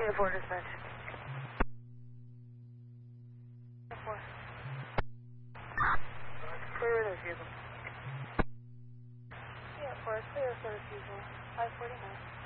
Unifor dispatch. Unifor. Clear with this vehicle. Unifor, clear for this vehicle. 549.